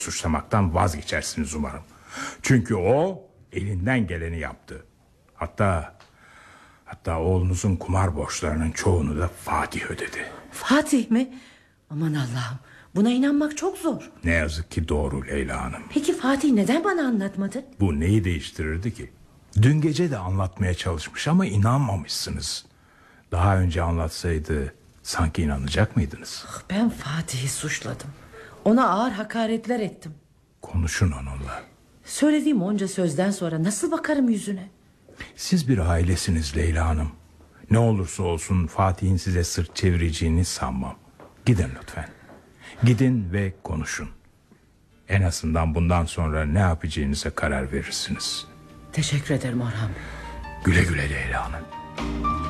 suçlamaktan vazgeçersiniz umarım. Çünkü o elinden geleni yaptı. Hatta oğlunuzun kumar borçlarının çoğunu da Fatih ödedi. Fatih mi? Aman Allah'ım, buna inanmak çok zor. Ne yazık ki doğru Leyla Hanım. Peki Fatih neden bana anlatmadı? Bu neyi değiştirirdi ki? Dün gece de anlatmaya çalışmış ama inanmamışsınız. Daha önce anlatsaydı sanki inanacak mıydınız? Ben Fatih'i suçladım. Ona ağır hakaretler ettim. Konuşun onunla. Söylediğim onca sözden sonra nasıl bakarım yüzüne? Siz bir ailesiniz Leyla Hanım. Ne olursa olsun Fatih'in size sırt çevireceğini sanmam. Gidin lütfen. Gidin ve konuşun. En azından bundan sonra ne yapacağınıza karar verirsiniz. Teşekkür ederim Orhan Bey. Güle güle Leyla Hanım.